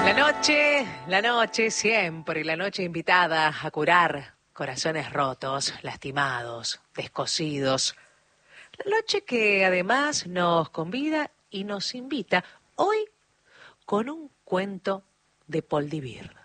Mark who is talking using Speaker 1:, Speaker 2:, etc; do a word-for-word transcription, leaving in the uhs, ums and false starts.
Speaker 1: La noche, la noche siempre, la noche invitada a curar corazones rotos, lastimados, descosidos. La noche que además nos convida y nos invita hoy con un cuento de Paul Divir.